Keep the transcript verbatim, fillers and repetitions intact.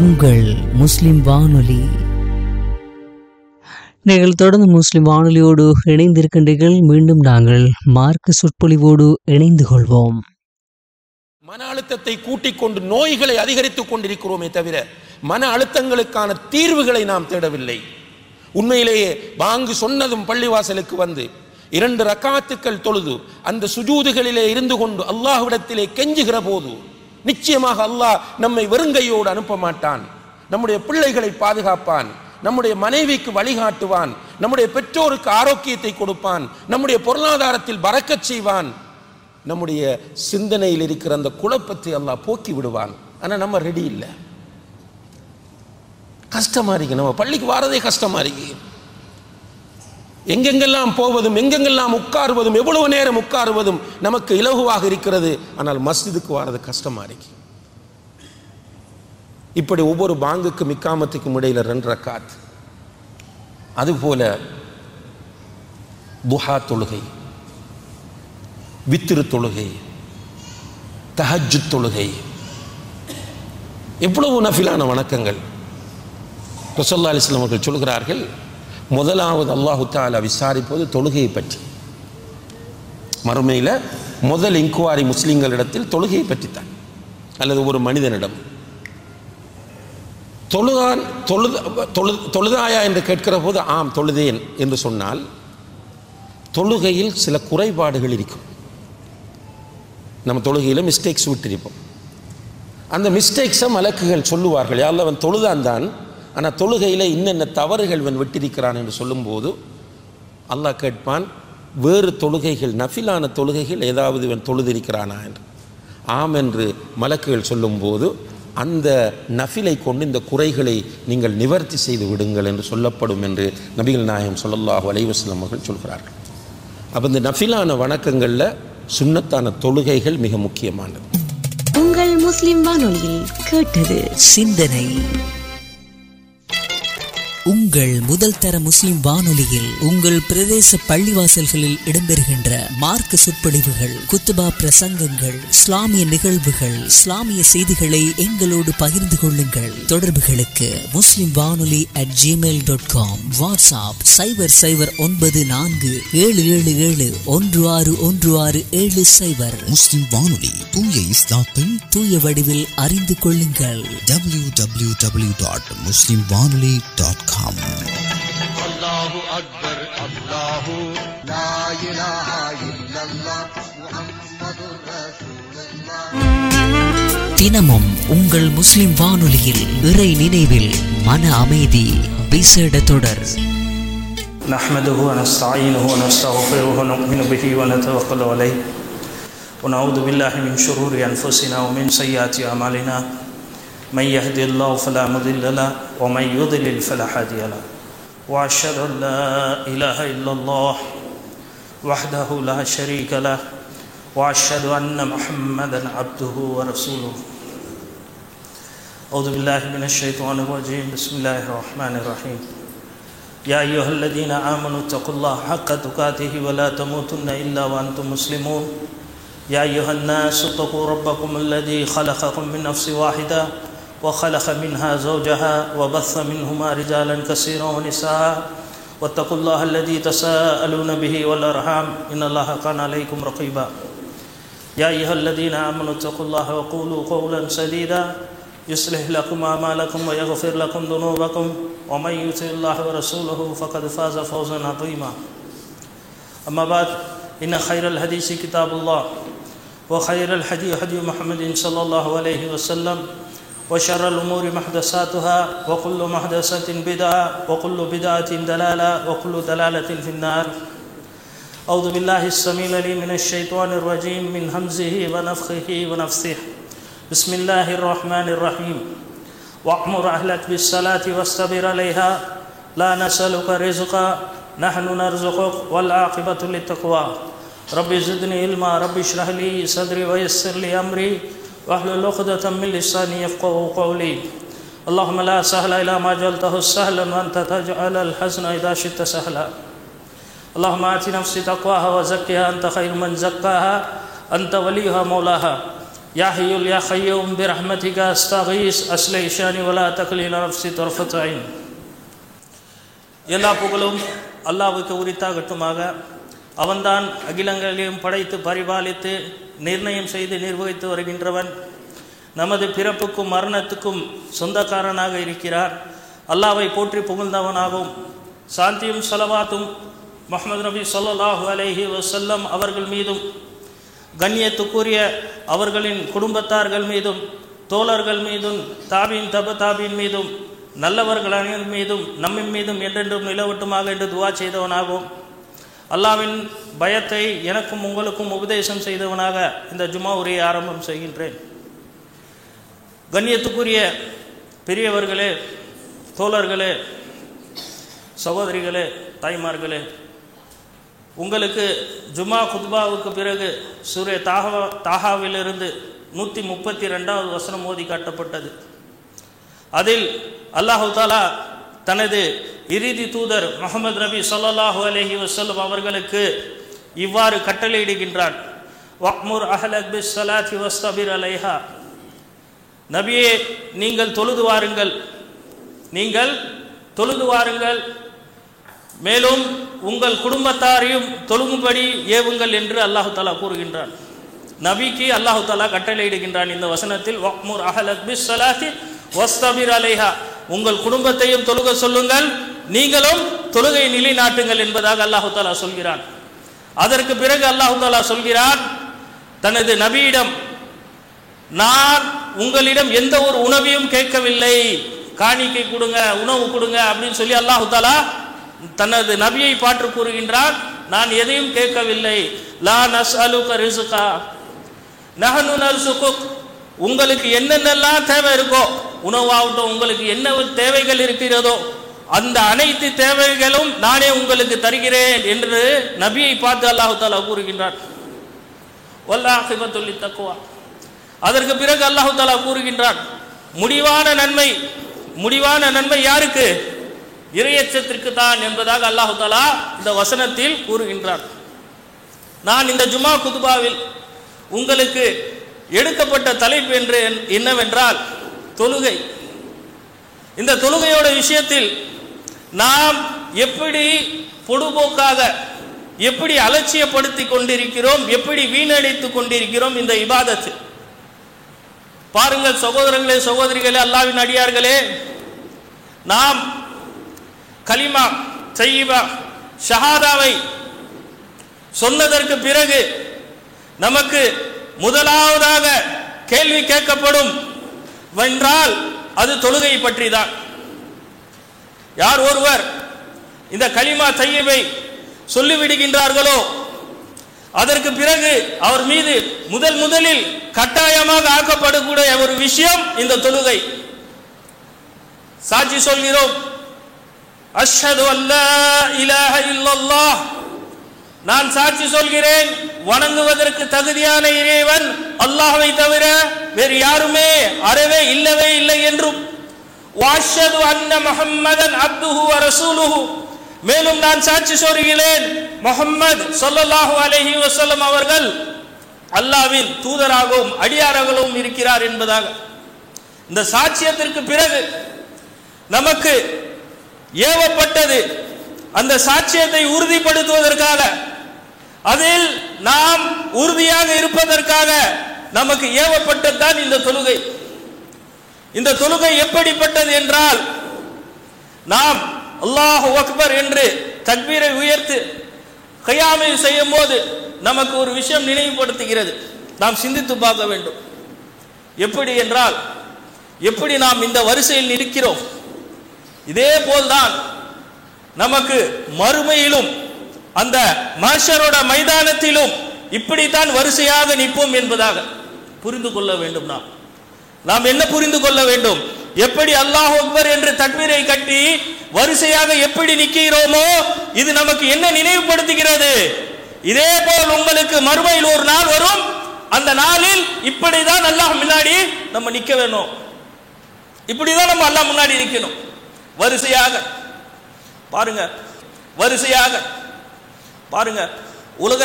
உங்கள் முஸ்லிம் வானொலி. நீங்கள் தொடர்ந்து முஸ்லிம் வானொலியோடு இணைந்திருக்கின்றீர்கள். மீண்டும் நாங்கள் மார்க்க சொற்பொழிவோடு இணைந்து கொள்வோம். மன அழுத்தத்தை கூட்டிக் கொண்டு நோய்களை அதிகரித்துக் கொண்டிருக்கிறோமே தவிர மன அழுத்தங்களுக்கான தீர்வுகளை நாம் தேடவில்லை. உண்மையிலேயே பாங்கு சொன்னதும் பள்ளிவாசலுக்கு வந்து இரண்டு ரக்காத்துக்கள் தொழுது அந்த சுஜூதுகளிலே இருந்து கொண்டு அல்லாஹ்விடத்திலே கெஞ்சுகிற போது நிச்சயமாக அல்லாஹ் நம்மை வெறுங்கையோடு அனுப்ப மாட்டான். நம்முடைய பிள்ளைகளை பாதுகாப்பான், நம்முடைய மனைவிக்கு வழிகாட்டுவான், நம்முடைய பெற்றோருக்கு ஆரோக்கியத்தை கொடுப்பான், நம்முடைய பொருளாதாரத்தில் பரக்கச் செய்வான், நம்முடைய சிந்தனையில் இருக்கிற அந்த குழப்பத்தை அல்லாஹ் போக்கி விடுவான். ஆனால் நம்ம ரெடி இல்லை. கஷ்டமா இருக்கு, நம்ம பள்ளிக்கு வாரதே கஷ்டமா இருக்கு. எங்கெங்கெல்லாம் போவதும் எங்கெங்கெல்லாம் உட்காருவதும் எவ்வளவு நேரம் உட்காருவதும் நமக்கு இலகுவாக இருக்கிறது. ஆனால் மஸ்ஜிதுக்கு வாரது கஷ்டமா இருக்கு. இப்படி ஒவ்வொரு பாங்குக்கும் இக்காமத்துக்கும் இடையில ரெண்டு ரக்காத். அதுபோல துஹா தொழுகை, வித்திரு தொழுகை, தஹஜ்ஜுத் தொழுகை, எவ்வளவு நஃபிலான வணக்கங்கள். ரசூலுல்லாஹி அலைஹி வஸல்லம் அவர்கள் சொல்கிறார்கள், முதலாவது அல்லாஹு தஆலா விசாரிப்பது தொழுகையை பற்றி. மறுமையில் முதல் இன்குவாரி முஸ்லிம்களிடத்தில் தொழுகையை பற்றித்தான், அல்லது ஒரு மனிதனிடம். தொழுதான் தொழுத தொழு தொழுதாயா என்று கேட்கிற போது ஆம் தொழுதேன் என்று சொன்னால் தொழுகையில் சில குறைபாடுகள் இருக்கும். நம்ம தொழுகையில் மிஸ்டேக்ஸ் விட்டிருப்போம். அந்த மிஸ்டேக்ஸை மலக்குகள் சொல்லுவார்கள், யாரில் அவன் தொழுதான் தான், ஆனால் தொழுகையில் இன்னென்ன தவறுகள் இவன் விட்டிருக்கிறான் என்று சொல்லும்போது அல்லாஹ் கேட்பான், வேறு தொழுகைகள் நஃபிலான தொழுகைகள் ஏதாவது இவன் தொழுதிருக்கிறானா என்று. ஆம் என்று மலக்குகள் சொல்லும்போது அந்த நஃபிலை கொண்டு இந்த குறைகளை நீங்கள் நிவர்த்தி செய்து விடுங்கள் என்று சொல்லப்படும் என்று நபிகள் நாயகம் ஸல்லல்லாஹு அலைஹி வஸல்லம் அவர்கள் சொல்கிறார்கள். அப்போ இந்த நஃபிலான வணக்கங்களில் சுன்னத்தான தொழுகைகள் மிக முக்கியமானது. உங்கள் முஸ்லிம் வானொலியில் கேட்டது சிந்தனை. உங்கள் முதல் தர முஸ்லிம் வானொலியில் உங்கள் பிரதேச பள்ளிவாசல்களில் இடம்பெறுகின்ற மார்க்க சொற்பொழிவுகள், குத்துபா பிரசங்கங்கள், இஸ்லாமிய நிகழ்வுகள், இஸ்லாமிய செய்திகளை எங்களோடு பகிர்ந்து கொள்ளுங்கள். தொடர்புகளுக்கு முஸ்லிம் வானொலி at Gmail dot com, WhatsApp சைபர் சைபர் ஒன்பது நான்கு ஏழு ஏழு ஏழு ஒன்று ஆறு ஒன்று ஆறு ஏழு சைபர். முஸ்லிம் வானொலி, தூய இஸ்லாத்தை தூய வடிவில் அறிந்து கொள்ளுங்கள். டபிள்யூ டபிள்யூ டபிள்யூ டாட் முஸ்லிம் வானொலி டாட் காம். அல்லாஹு அக்பர், அல்லாஹு லா இலாஹா இல்லல்லாஹ், முஹம்மதுர் ரசூலுல்லாஹ். தினமும் உங்கள் முஸ்லிம் வானொலியில் இறை நினைவில் மன அமைதி விசேட தொடர். நஹ்மதுஹு வ நஸ்தஈனுஹு வ நஸ்தக்ஃபிருஹு வ நு'மினு பிஹி வ நதவக்கலு அலைஹி வ நஊது பில்லாஹி மின் ஷுரூரி அன்ஃபுஸினா வ மின் ஸய்யிஆத்தி அமாலினா. من يهدي الله فلا مضل له ومن يضلل فلا هادي له واشهد ان لا اله الا الله وحده لا شريك له واشهد ان محمدا عبده ورسوله. اعوذ بالله من الشيطان الرجيم. بسم الله الرحمن الرحيم. يا ايها الذين امنوا اتقوا الله حق تقاته ولا تموتن الا وانتم مسلمون. يا ايها الناس اتقوا ربكم الذي خلقكم من نفس واحده وخلق منها زوجها وبث منهما رجالا كثيرا ونساء واتقوا الله الذي تساءلون به والأرحام إن الله كان عليكم رقيبا. يا أيها الذين آمنوا اتقوا الله وقولوا قولا سديدا يصلح لكم أعمالكم ويغفر لكم ذنوبكم ومن يطع الله ورسوله فقد فاز فوزا عظيما. أما بعد، إن خير الحديث كتاب الله وخير الهدي هدي محمد صلى الله عليه وسلم وشر الأمور محدثاتها وكل محدثة بدعة وكل بدعة ضلالة وكل ضلالة في النار. أعوذ بالله السميع العليم من الشيطان الرجيم من همزه ونفخه ونفثه. بسم الله الرحمن الرحيم. وأمر أهلك بالصلاة واصطبر عليها لا نسألك رزقا نحن نرزقك والعاقبة للتقوى. رب زدني علما رب اشرح لي صدري ويسر لي أمري واحلل عقدة من لساني يفقهوا قولي. اللهم لا سهل إلا ما جعلته سهلا وأنت تجعل الحزن إذا شئت سهلا. اللهم آت نفسي تقواها وزكها أنت خير من زكاها أنت وليها مولاها. யா ஹய்யுல் யா கய்யூம் பிரஹ்மதிக அஸ்தகீஸ் அஸ்லி ஷானி வலா தக்லின நஃப்ஸி தர்ஃபத் ஐன். எல்லா புகழும் அல்லாஹ்வுக்கு உரித்தாகட்டுமாக. அவன்தான் அகிலங்களையும் படைத்து பரிபாலித்து நிர்ணயம் செய்து நிர்வகித்து வருகின்றவன். நமது பிறப்புக்கும் மரணத்துக்கும் சொந்தக்காரனாக இருக்கிறார். அல்லாஹ்வை போற்றி புகழ்ந்தவனாகவும் சாந்தியும் ஸலவாத்தும் முஹம்மது நபி ஸல்லல்லாஹு அலைஹி வஸல்லம் அவர்கள் மீதும் கண்ணியத்துக்குரிய அவர்களின் குடும்பத்தார்கள் மீதும் தோழர்கள் மீதும் தாபீன் தப தாபீன் மீதும் நல்லவர்கள் அனைவரின் மீதும் நம்மின் மீதும் என்றென்றும் நிலவட்டுமாக என்று துவா செய்தவனாகவும் அல்லாஹ்வின் பயத்தை எனக்கும் உங்களுக்கும் உபதேசம் செய்தவனாக இந்த ஜுமா உரையை ஆரம்பம் செய்கின்றேன். கண்ணியத்துக்குரிய பெரியவர்களே, தோழர்களே, சகோதரிகளே, தாய்மார்களே, உங்களுக்கு ஜுமா குத்பாவுக்கு பிறகு சூரிய தாஹா தாஹாவிலிருந்து நூற்றி முப்பத்தி ரெண்டாவது வசனம் ஓதி காட்டப்பட்டது. அதில் அல்லாஹு தாலா தனது இறுதி தூதர் முஹம்மது நபி ஸல்லல்லாஹு அலைஹி வஸல்லம் அவர்களுக்கு இவ்வாறு கட்டளையிடுகின்றான். வஅ்முர் அஹ்லக பிஸ்ஸலாத்தி வஸ்தபிர் அலைஹா. நபியே, நீங்கள் தொழுது வாருங்கள், நீங்கள் தொழுது வாருங்கள், மேலும் உங்கள் குடும்பத்தாரையும் தொழுகும்படி ஏவுங்கள் என்று அல்லாஹு தாலா கூறுகின்றான். நபிக்கு அல்லாஹு தாலா கட்டளையிடுகின்றான் இந்த வசனத்தில், வஅ்முர் அஹ்லக பிஸ்ஸலாத்தி வஸ்தபிர் அலைஹா. உங்கள் குடும்பத்தையும் தொழுக சொல்லுங்கள், நீங்களும் தொழுகை நிலைநாட்டுங்கள் என்பதாக அல்லாஹு தாலா சொல்கிறான். அதற்கு பிறகு அல்லாஹு தாலா சொல்கிறான் தனது நபியிடம், நான் உங்களிடம் எந்த ஒரு உணவையும் கேட்கவில்லை, காணிக்கை கொடுங்க, உணவு கொடுங்க அப்படின்னு சொல்லி அல்லாஹு தாலா தனது நபியை பாற்று கூறுகின்றான். நான் எதையும் கேட்கவில்லை. லா நஸ்அலுக ரிஸ்கா நஹ்னு நர்சுகுக். உங்களுக்கு என்னென்னலாம் தேவை இருக்கோ, உணவாகட்டும், உங்களுக்கு என்ன தேவைகள் இருக்கிறதோ அந்த அனைத்து தேவைகளும் நானே உங்களுக்கு தருகிறேன் என்று நபியை பார்த்து அல்லாஹு தாலா கூறுகின்றான். வல்லாஹிபத்துல் தக்வா. அதற்கு பிறகு அல்லாஹு தாலா கூறுகின்றான், முடிவான நன்மை, முடிவான நன்மை யாருக்கு? இறையச்சத்திற்கு தான் என்பதாக அல்லாஹு தாலா இந்த வசனத்தில் கூறுகின்றான். நான் இந்த ஜுமா குதுபாவில் உங்களுக்கு எடுக்கப்பட்ட தலைப்பு என்று என்னவென்றால் தொழுகை. இந்த தொழுகையோட விஷயத்தில் நாம் எப்படி பொடுபோக்காக, எப்படி அலட்சியப்படுத்தி கொண்டிருக்கிறோம், எப்படி வீணடித்து கொண்டிருக்கிறோம் இந்த இபாதத்து. பாருங்கள் சகோதரர்களே, சகோதரிகளே, அல்லாஹ்வின் அடியார்களே, நாம் கலிமா தய்யிபா ஷஹாதாவை சொன்னதற்கு பிறகு நமக்கு முதலாவதாக கேள்வி கேட்கப்படும் என்றால் அது தொழுகை பற்றி தான். யார் ஒருவர் இந்த கலிமா தய்யிபை சொல்லிவிடுகின்றார்களோ அதற்கு பிறகு அவர் மீது முதல் முதலில் கட்டாயமாக ஆக்கப்படக்கூடிய ஒரு விஷயம் இந்த தொழுகை. சாட்சி சொல்கிறோம், அஷ்ஹது அல்லா இலாஹ இல்லல்லாஹ், நான் சாட்சி சொல்கிறேன் வணங்குவதற்கு தகுதியான இறைவன் அல்லாஹ்வை தவிர வேறு யாருமே அறவே இல்லவே இல்லை என்றும், வஅஷ்ஹது அன்ன முஹம்மதன் அப்துஹு வ ரசூலுஹு, மேலும் நான் சாட்சி சொல்கிறேன் முஹம்மது ஸல்லல்லாஹு அலைஹி வஸல்லம் அவர்கள் அல்லாஹ்வின் தூதராகவும் அடியாராகவும் இருக்கிறார் என்பதாக. இந்த சாட்சியத்திற்கு பிறகு நமக்கு ஏவப்பட்டது அந்த சாட்சியத்தை உறுதிப்படுத்துவதற்காக, அதில் நாம் உறுதியாக இருப்பதற்காக நமக்கு ஏவப்பட்டதுதான் இந்த தொழுகை. இந்த தொழுகை எப்படிப்பட்டது என்றால், நாம் அல்லாஹு அக்பர் என்று தக்பீரை உயர்த்து கியாமை செய்யும் போது நமக்கு ஒரு விஷயம் நினைவுபடுத்துகிறது. நாம் சிந்தித்து பார்க்க வேண்டும். எப்படி என்றால், எப்படி நாம் இந்த வரிசையில் நிற்கிறோம், இதே போல்தான் நமக்கு மறுமையிலும் அந்த மஹ்ஷரோட மைதானத்திலும் இப்படித்தான் வரிசையாக நிற்போம் என்பதாக புரிந்து கொள்ள வேண்டும். நாம் நாம் என்ன புரிந்து கொள்ள வேண்டும்? எப்படி அல்லாஹ் அக்பர் என்று தக்பீரை கட்டி வரிசையாக எப்படி நிற்கிறோமோ இது நமக்கு என்ன நினைவுபடுத்துகிறது? இதே போல் உங்களுக்கு மறுமையில் ஒரு நாள் வரும், அந்த நாளில் இப்படிதான் அல்லாஹ் முன்னாடி நம்ம நிற்க வேணும். இப்படிதான் நம்ம அல்லாஹ் முன்னாடி நிற்கணும். வரிசையாக பாருங்க, வரிசையாக பாருங்க. உலக